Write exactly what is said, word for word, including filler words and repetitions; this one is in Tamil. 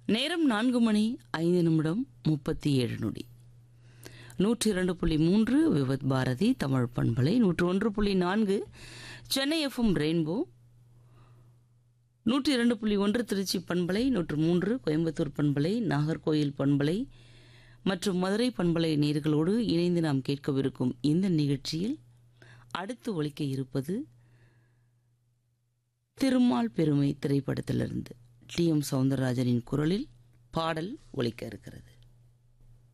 நேரம் நான்கு மணி ஐந்து நிமிடம் முப்பத்தி ஏழு நொடி. நூற்றி இரண்டு புள்ளி மூன்று விவத் பாரதி தமிழ் பண்பலை, நூற்று ஒன்று புள்ளி நான்கு சென்னை எஃப்எம் ரெயின்போ, நூற்றி இரண்டு புள்ளி ஒன்று திருச்சி பண்பலை, நூற்று மூன்று கோயம்புத்தூர் பண்பலை, நாகர்கோயில் பண்பலை மற்றும் மதுரை பண்பலை நேயர்களோடு இணைந்து நாம் கேட்கவிருக்கும் இந்த நிகழ்ச்சியில் அடுத்து ஒலிக்க இருப்பது திருமால் பெருமை திரைப்படத்திலிருந்து டி எம் சௌந்தரராஜனின் குரலில் பாடல் ஒலிக்க இருக்கிறது.